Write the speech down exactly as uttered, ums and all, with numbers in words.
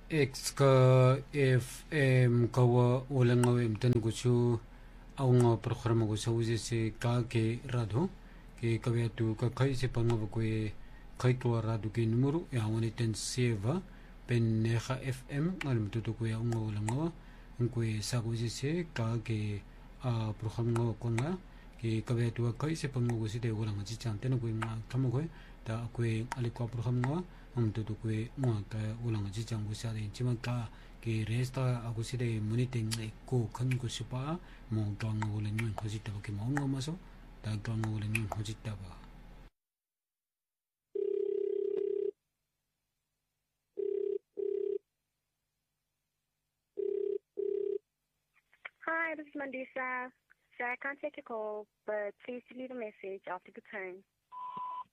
X ka F M kawa ulang ngawe mten gusu au nga programa gusa uze se ka ke rado ke kawea tu ka kai se panga kwe kai tua rado ke numero ya wani ten seva pen neha F M ngal mtutu kwe au nga ulang ngawa kwe sa uze se ka ke a programa ngawa konga ke kawea tu kai se panga gusi de ulang ngaji chantena kwe nga kama kwe ta kwe alikwa programa ngawa mtutu kwe nga ka ulang ngaji chang gusi ade chima ka ke resta aguside muniteng ko kan ko sipa mo gang ulan yung hojita ba ke mo nga maso ta gang ulan yung hojita ba. Hi, this is Mandisa. So I can't take your call, but please leave a message after the tone.